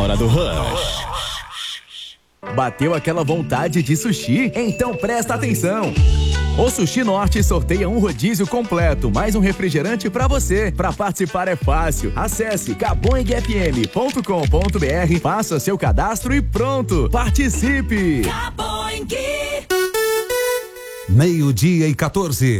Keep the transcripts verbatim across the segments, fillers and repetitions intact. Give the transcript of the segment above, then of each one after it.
hora do Rush. Bateu aquela vontade de sushi? Então presta atenção. O Sushi Norte sorteia um rodízio completo, mais um refrigerante pra você. Pra participar é fácil. Acesse cabong f m ponto com ponto b r, faça seu cadastro e pronto. Participe! Cabong. Meio-dia e quatorze.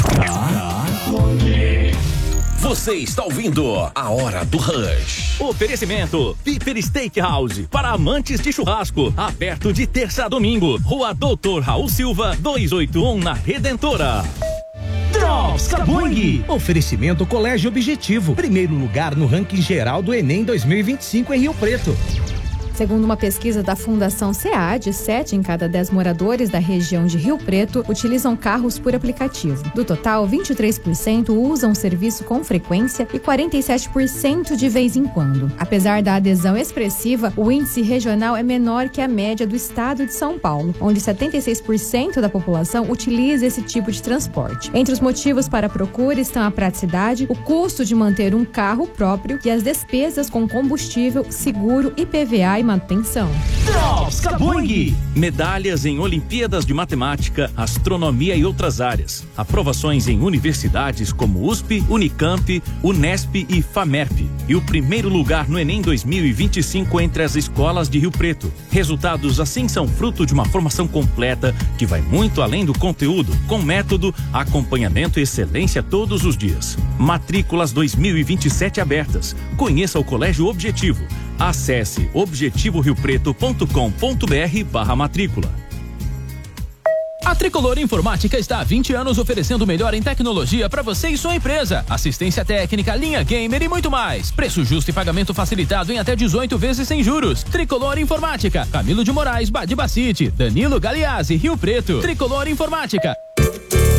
Você está ouvindo a Hora do Rush. Oferecimento Piper Steakhouse, para amantes de churrasco, aberto de terça a domingo. Rua Doutor Raul Silva, duzentos e oitenta e um, na Redentora. Drops Cabong. Oferecimento Colégio Objetivo, primeiro lugar no ranking geral do Enem dois mil e vinte e cinco em Rio Preto. Segundo uma pesquisa da Fundação SEAD, sete em cada dez moradores da região de Rio Preto utilizam carros por aplicativo. Do total, vinte e três por cento usam o serviço com frequência e quarenta e sete por cento de vez em quando. Apesar da adesão expressiva, o índice regional é menor que a média do estado de São Paulo, onde setenta e seis por cento da população utiliza esse tipo de transporte. Entre os motivos para a procura estão a praticidade, o custo de manter um carro próprio e as despesas com combustível, seguro, I P V A e manutenção. Drops Cabong. Medalhas em Olimpíadas de Matemática, Astronomia e outras áreas. Aprovações em universidades como U S P, Unicamp, Unesp e FAMERP. E o primeiro lugar no Enem dois mil e vinte e cinco entre as escolas de Rio Preto. Resultados assim são fruto de uma formação completa que vai muito além do conteúdo, com método, acompanhamento e excelência todos os dias. Matrículas dois mil e vinte e sete abertas. Conheça o Colégio Objetivo. Acesse objetivo rio preto ponto com ponto b r barra matrícula. A Tricolor Informática está há vinte anos oferecendo o melhor em tecnologia para você e sua empresa. Assistência técnica, linha gamer e muito mais. Preço justo e pagamento facilitado em até dezoito vezes sem juros. Tricolor Informática, Camilo de Moraes, Badibacite, Danilo Galeazzi, Rio Preto. Tricolor Informática.